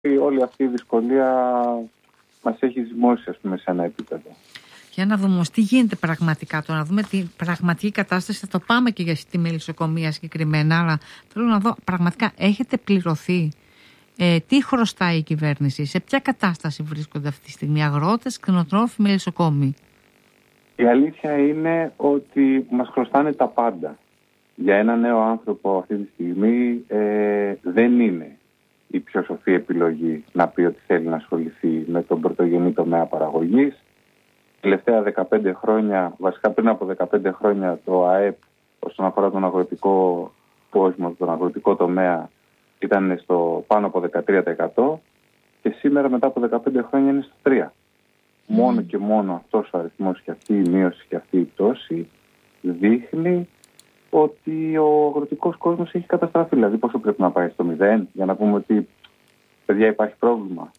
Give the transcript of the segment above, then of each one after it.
όλη αυτή η δυσκολία μας έχει ζυμώσει, ας πούμε, σε ένα επίπεδο. Για να δούμε τι γίνεται πραγματικά τώρα, να δούμε την πραγματική κατάσταση. Θα το πάμε και για τη μελισσοκομεία συγκεκριμένα, αλλά θέλω να δω πραγματικά έχετε πληρωθεί, τι χρωστάει η κυβέρνηση, σε ποια κατάσταση βρίσκονται αυτή τη στιγμή αγρότες, κτηνοτρόφοι, μελισσοκόμοι? Η αλήθεια είναι ότι μας χρωστάνε τα πάντα. Για ένα νέο άνθρωπο αυτή τη στιγμή δεν είναι η πιο σοφή επιλογή να πει ότι θέλει να ασχοληθεί με τον πρωτογενή τομέα παραγωγής. Τελευταία 15 χρόνια, βασικά πριν από 15 χρόνια, το ΑΕΠ όσον αφορά τον αγροτικό κόσμο, τον αγροτικό τομέα, ήταν στο πάνω από 13% και σήμερα μετά από 15 χρόνια είναι στο 3%. Μόνο και μόνο αυτός ο αριθμός και αυτή η μείωση και αυτή η πτώση δείχνει ότι ο αγροτικός κόσμος έχει καταστραφεί. Δηλαδή πόσο πρέπει να πάει, στο 0 για να πούμε ότι παιδιά υπάρχει πρόβλημα?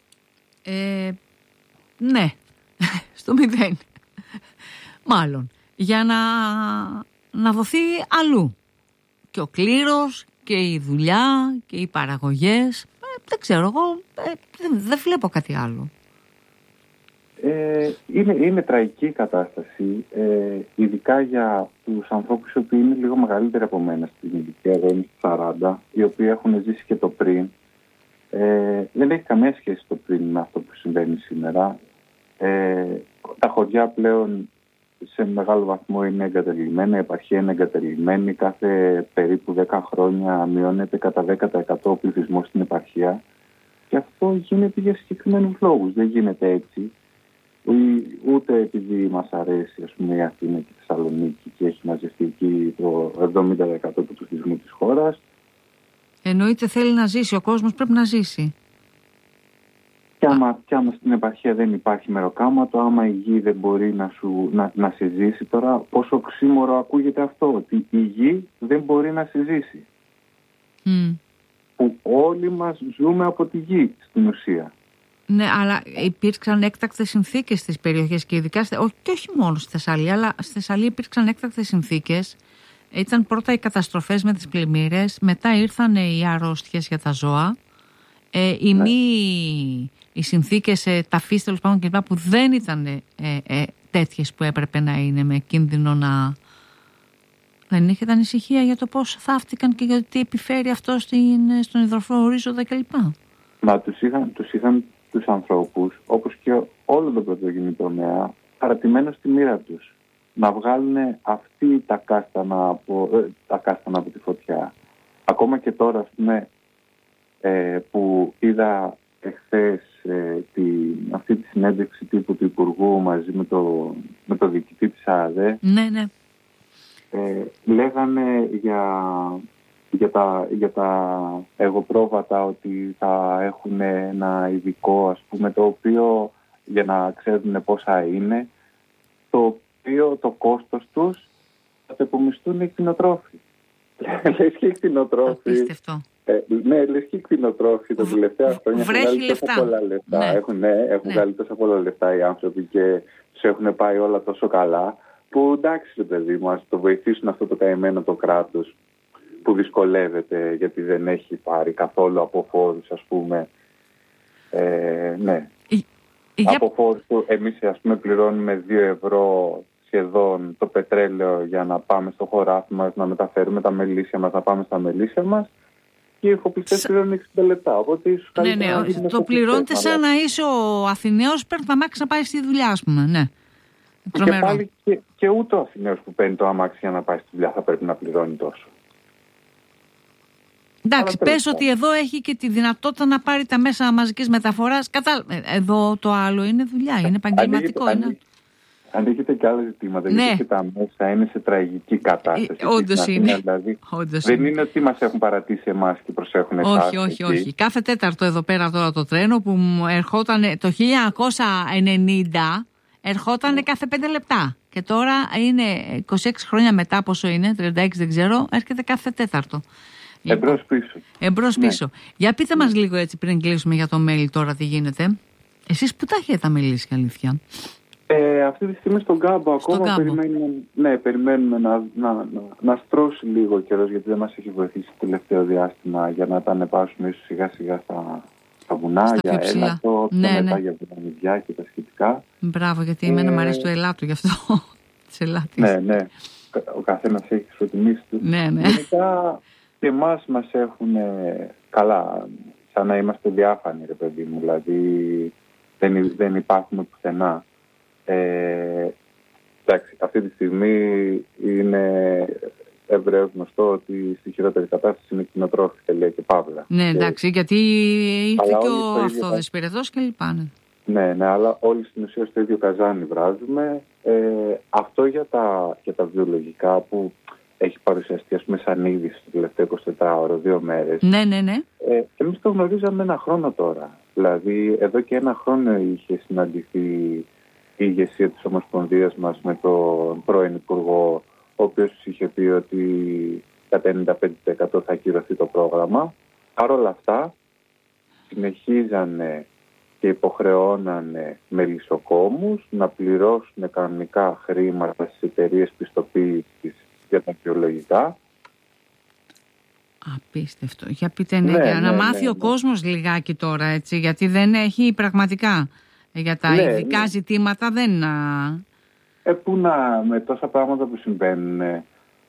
Ναι, στο 0 μάλλον, για να δοθεί αλλού και ο κλήρος και η δουλειά και οι παραγωγές. Δεν ξέρω, εγώ δεν βλέπω κάτι άλλο. Είναι τραγική η κατάσταση, ειδικά για τους ανθρώπους οι οποίοι είναι λίγο μεγαλύτεροι από μένα στην ηλικία, εδώ είναι στις 40, οι οποίοι έχουν ζήσει και το πριν. Δεν έχει καμία σχέση το πριν με αυτό που συμβαίνει σήμερα. Τα χωριά πλέον σε μεγάλο βαθμό είναι εγκαταλειμμένα, η επαρχία είναι εγκαταλειμμένη. Κάθε περίπου 10 χρόνια μειώνεται κατά 10% ο πληθυσμός στην επαρχία και αυτό γίνεται για συγκεκριμένους λόγους. Δεν γίνεται έτσι. Ούτε επειδή μας αρέσει, ας πούμε, η Αθήνα και η Θεσσαλονίκη και έχει μαζευτεί εκεί το 70% του πληθυσμού της χώρας. Εννοείται θέλει να ζήσει, ο κόσμος πρέπει να ζήσει. Και άμα στην επαρχία δεν υπάρχει μεροκάματο, άμα η γη δεν μπορεί να σε ζήσει, τώρα πόσο οξύμορο ακούγεται αυτό, ότι η γη δεν μπορεί να σε ζήσει. Που όλοι μας ζούμε από τη γη στην ουσία. Ναι, αλλά υπήρξαν έκτακτες συνθήκες στις περιοχές και ειδικά, και όχι μόνο στη Θεσσαλία, αλλά στη Θεσσαλία υπήρξαν έκτακτες συνθήκες. Ήταν πρώτα οι καταστροφές με τις πλημμύρες, μετά ήρθαν οι αρρώστιες για τα ζώα, οι συνθήκες ταφής τέλος πάντων κλπ. Που δεν ήταν τέτοιες που έπρεπε να είναι, με κίνδυνο να... Δεν έχετε ανησυχία για το πώς θαύτηκαν και για τι επιφέρει αυτό στον υδροφρό ορίζοντα κλπ? Μα τους είχαν τους ανθρώπους, όπως και όλο το πρωτογενή τομέα, παρατημένο στη μοίρα τους. Να βγάλουν αυτοί τα κάστανα από τη φωτιά. Ακόμα και τώρα, ας πούμε, που είδα εχθές αυτή τη συνέντευξη τύπου του Υπουργού μαζί με το διοικητή της ΑΔΕ. Ναι, ναι. Λέγανε για τα εγωπρόβατα ότι θα έχουν ένα ειδικό, ας πούμε, το οποίο, για να ξέρουν πόσα είναι, το οποίο το κόστος τους θα το υπομισθούν οι κτηνοτρόφοι. Λες και οι κτηνοτρόφοι. Απίστευτο. Ναι, λες και οι κτηνοτρόφοι τα τελευταία χρόνια έχουν βγάλει τόσα πολλά λεφτά. Ναι. Έχουν βγάλει τόσα πολλά λεφτά οι άνθρωποι και τους έχουν πάει όλα τόσο καλά, που εντάξει, ρε παιδί μου, ας το βοηθήσουν αυτό το καημένο το κράτος που δυσκολεύεται γιατί δεν έχει πάρει καθόλου από φόρους, ας πούμε. Ναι. Από φόρους που εμείς, ας πούμε, πληρώνουμε 2 ευρώ σχεδόν το πετρέλαιο για να πάμε στο χωράφι μας, να μεταφέρουμε τα μελίσια μας, να πάμε στα μελίσια μας, και οι εφοπλιστές πληρώνουν 60 λεπτά. Οπότε ίσως καλύτερα να το πληρώνετε σαν να είσαι ο Αθηναίος, παίρνει το αμάξι να πάει στη δουλειά, ας πούμε. Ναι. Και πάλι και ούτε ο Αθηναίος που παίρνει το αμάξι για να πάει στη δουλειά θα πρέπει να πληρώνει τόσο. Εντάξει, πες ότι εδώ έχει και τη δυνατότητα να πάρει τα μέσα μαζικής μεταφοράς. Εδώ το άλλο είναι δουλειά, είναι επαγγελματικό. Ανοίγεται και άλλα ζητήματα. Ναι. Γιατί και τα μέσα είναι σε τραγική κατάσταση. Όντως είναι. Δηλαδή, Όντως δεν είναι ότι μας έχουν παρατήσει εμάς και προσέχουν εσάς. Όχι. Κάθε τέταρτο εδώ πέρα τώρα το τρένο που μου ερχόταν το 1990, ερχόταν κάθε 5 λεπτά. Και τώρα είναι 26 χρόνια μετά, πόσο είναι, 36 δεν ξέρω, έρχεται κάθε τέταρτο. Εμπρός πίσω. Για πείτε μας λίγο έτσι πριν κλείσουμε για το μέλι τώρα τι γίνεται. Εσείς που τα έχετε τα μελίσια, αλήθεια? Αυτή τη στιγμή στον κάμπο ακόμα περιμένουμε να στρώσει λίγο καιρός, γιατί δεν μας έχει βοηθήσει το τελευταίο διάστημα, για να τα ανεβάσουμε ίσως σιγά σιγά στα στα βουνά, για έλατο, μετά για βουνανιδιά και τα σχετικά. Μπράβο, γιατί εμένα μου αρέσει το ελάτο γι' αυτό. Ναι. Ο καθένας έχει τις προτιμήσεις του. Ναι. Γενικά και εμάς μας έχουν καλά, σαν να είμαστε διάφανοι, ρε παιδί μου, δηλαδή δεν υπάρχουμε πουθενά. Εντάξει, αυτή τη στιγμή είναι ευρέως γνωστό ότι στη χειρότερη κατάσταση είναι κτηνοτρόφοι, λέει και παύλα. Ναι, εντάξει, γιατί ήρθε και ο αυτοδεσπηρετός και λοιπά. Ναι, αλλά όλοι στην ουσία στο ίδιο καζάνι βράζουμε. Αυτό για τα βιολογικά που έχει παρουσιαστεί, ας πούμε, σαν είδηση το τελευταίο 24ωρο, 2 μέρες. Ναι. Εμείς το γνωρίζαμε 1 χρόνο τώρα. Δηλαδή, εδώ και 1 χρόνο είχε συναντηθεί η ηγεσία της Ομοσπονδίας μας με τον πρώην Υπουργό, ο οποίος τους είχε πει ότι κατά 95% θα ακυρωθεί το πρόγραμμα. Παρ' όλα αυτά, συνεχίζανε και υποχρεώνανε μελισσοκόμους να πληρώσουν κανονικά χρήματα στις εταιρείες πιστοποίησης για τα βιολογικά. Απίστευτο. Για πείτε για να μάθει ο κόσμος λιγάκι τώρα, έτσι, γιατί δεν έχει πραγματικά για τα ειδικά ζητήματα δεν... Πού με τόσα πράγματα που συμβαίνουν,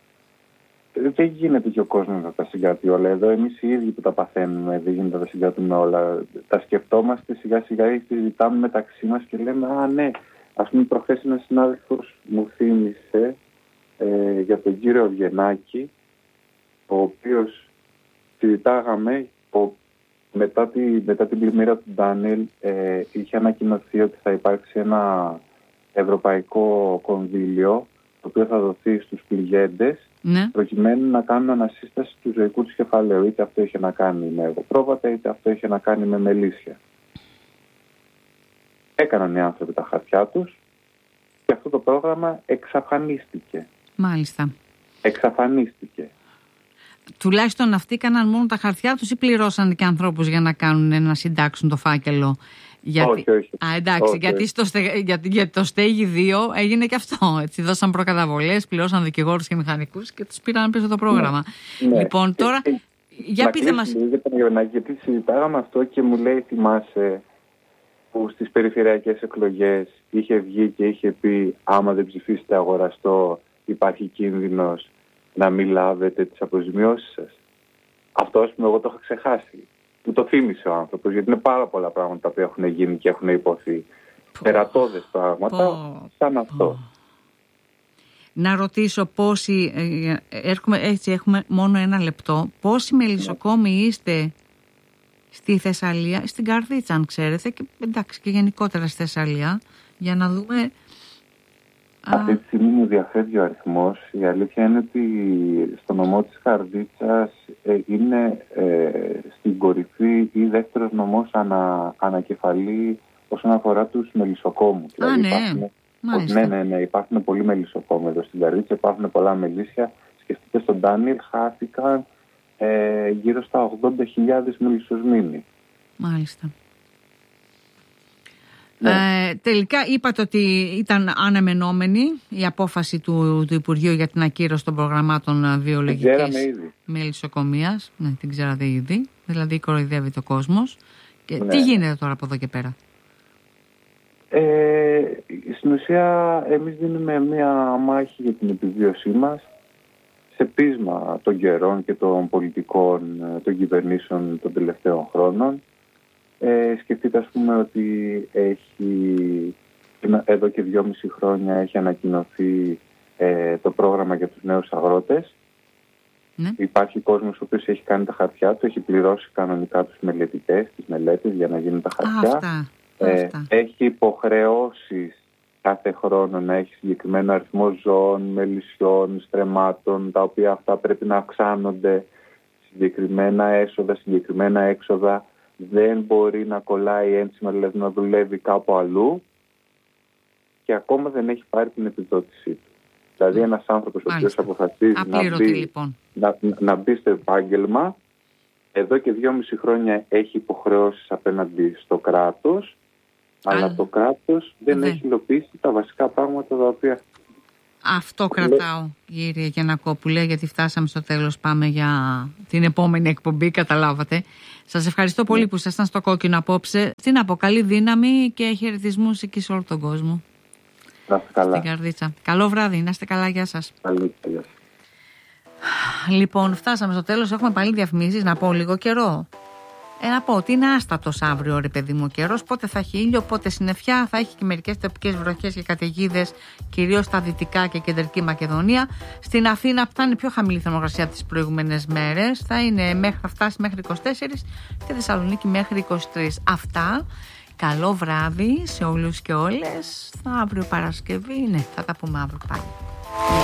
δεν γίνεται και ο κόσμος να τα συγκρατεί όλα. Εδώ εμείς οι ίδιοι που τα παθαίνουμε δεν γίνεται να τα συγκρατούμε όλα. Τα σκεφτόμαστε σιγά σιγά ή συζητάμε μεταξύ μας και λέμε ναι. Ας πούμε προχθές ένας συνάδελφος μου θύμισε για τον κύριο Βιενάκη, ο οποίος συζητάγαμε μετά την πλημμύρα του Ντάνιελ, είχε ανακοινωθεί ότι θα υπάρξει ένα ευρωπαϊκό κονδύλιο το οποίο θα δοθεί στους πληγέντες, προκειμένου να κάνουν ανασύσταση του ζωικού τους κεφαλαίου. Είτε αυτό είχε να κάνει με εγωπρόβατα, είτε αυτό είχε να κάνει με μελίσια. Έκαναν οι άνθρωποι τα χαρτιά τους και αυτό το πρόγραμμα εξαφανίστηκε. Μάλιστα. Εξαφανίστηκε. Τουλάχιστον αυτοί έκαναν μόνο τα χαρτιά τους ή πληρώσαν και ανθρώπους για να συντάξουν το φάκελο? Όχι. Εντάξει, γιατί το Stage 2 έγινε και αυτό. Έτσι, δώσαν προκαταβολές, πληρώσαν δικηγόρους και μηχανικούς και τους πήραν πίσω το πρόγραμμα. Ναι. Λοιπόν, τώρα, για πείτε μας. Γιατί συζητάγαμε αυτό και μου λέει, θυμάσαι που στις περιφερειακές εκλογές είχε βγει και είχε πει άμα δεν ψηφίσετε αγοραστό υπάρχει κίνδυνος να μην λάβετε τις αποζημιώσεις σας. Αυτό, ας πούμε, εγώ το είχα ξεχάσει. Μου το θύμισε ο άνθρωπος, γιατί είναι πάρα πολλά πράγματα που έχουν γίνει και έχουν υποθεί. Τερατώδες πράγματα, σαν αυτό. Να ρωτήσω πόσοι, έχουμε μόνο 1 λεπτό, πόσοι μελισσοκόμοι είστε στη Θεσσαλία, στην Καρδίτσα αν ξέρετε, και εντάξει και γενικότερα στη Θεσσαλία, για να δούμε... Αυτή τη στιγμή μου διαφεύγει ο αριθμός. Η αλήθεια είναι ότι στο νομό της Καρδίτσας είναι στην κορυφή ή δεύτερος νομός ανακεφαλή όσον αφορά τους μελισσοκόμους. Ναι, υπάρχουν πολλοί μελισσοκόμοι εδώ στην Καρδίτσα, υπάρχουν πολλά μελίσια. Σκεφτείτε, στον Ντάνιελ χάθηκαν γύρω στα 80.000 μελισσοσμήνοι. Μάλιστα. Τελικά είπατε ότι ήταν αναμενόμενη η απόφαση του Υπουργείου για την ακύρωση των προγραμμάτων βιολογικής μελισσοκομείας. Ναι, την ξέρατε ήδη. Δηλαδή κοροϊδεύεται ο κόσμος. Και τι γίνεται τώρα από εδώ και πέρα? Στην ουσία εμείς δίνουμε μια μάχη για την επιβίωσή μας σε πείσμα των καιρών και των πολιτικών των κυβερνήσεων των τελευταίων χρόνων. Σκεφτείτε, ας πούμε, ότι εδώ και 2,5 χρόνια έχει ανακοινωθεί το πρόγραμμα για τους νέους αγρότες. Ναι. Υπάρχει κόσμος ο οποίος έχει κάνει τα χαρτιά του, έχει πληρώσει κανονικά τους μελετητές, τις μελέτες για να γίνουν τα χαρτιά. Έχει υποχρεώσεις κάθε χρόνο να έχει συγκεκριμένο αριθμό ζώων, μελισσιών, στρεμμάτων, τα οποία αυτά πρέπει να αυξάνονται, συγκεκριμένα έσοδα, συγκεκριμένα έξοδα. Δεν μπορεί να κολλάει ένσημα, δηλαδή να δουλεύει κάπου αλλού, και ακόμα δεν έχει πάρει την επιδότησή του. Δηλαδή ένας άνθρωπος ο οποίος αποφασίζει να μπει στο επάγγελμα, εδώ και 2,5 χρόνια έχει υποχρεώσεις απέναντι στο κράτος, αλλά το κράτος δεν έχει υλοποιήσει τα βασικά πράγματα τα οποία... Αυτό κρατάω, κύριε Γιαννακόπουλε, γιατί φτάσαμε στο τέλος. Πάμε για την επόμενη εκπομπή, καταλάβατε. Σας ευχαριστώ πολύ που ήσασταν στο κόκκινο απόψε. Τι να πω, καλή δύναμη και χαιρετισμούς εκεί σε όλο τον κόσμο. Να είστε καλά. Στην καρδίτσα. Καλό βράδυ, να είστε καλά, γεια σας. Καλή, γεια σας. Λοιπόν, φτάσαμε στο τέλος, έχουμε πάλι διαφημίσεις, να πω λίγο καιρό. Να πω ότι είναι άστατος αύριο, ρε παιδί μου, καιρός. Πότε θα έχει ήλιο, πότε συννεφιά, θα έχει και μερικές τοπικές βροχές και καταιγίδες, κυρίως στα δυτικά και κεντρική Μακεδονία. Στην Αθήνα θα είναι πιο χαμηλή θερμοκρασία τις προηγούμενες μέρες, θα φτάσει μέχρι 24, στη Θεσσαλονίκη μέχρι 23. Αυτά. Καλό βράδυ σε όλους και όλες. Αύριο Παρασκευή, θα τα πούμε αύριο πάλι.